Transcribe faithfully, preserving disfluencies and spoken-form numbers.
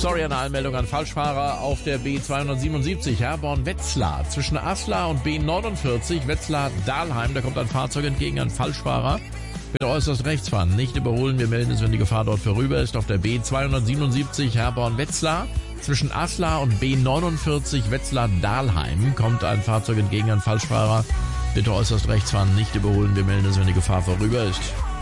Sorry, eine Anmeldung an Falschfahrer auf der B zweihundertsiebenundsiebzig, Herborn-Wetzlar. Zwischen Aslar und B neunundvierzig, Wetzlar-Dahlheim. Da kommt ein Fahrzeug entgegen, ein Falschfahrer. Bitte äußerst rechts fahren, nicht überholen. Wir melden es, wenn die Gefahr dort vorüber ist. Auf der B zweihundertsiebenundsiebzig, Herborn-Wetzlar. Zwischen Aslar und B neunundvierzig, Wetzlar-Dahlheim, kommt ein Fahrzeug entgegen, ein Falschfahrer. Bitte äußerst rechts fahren, nicht überholen. Wir melden es, wenn die Gefahr vorüber ist.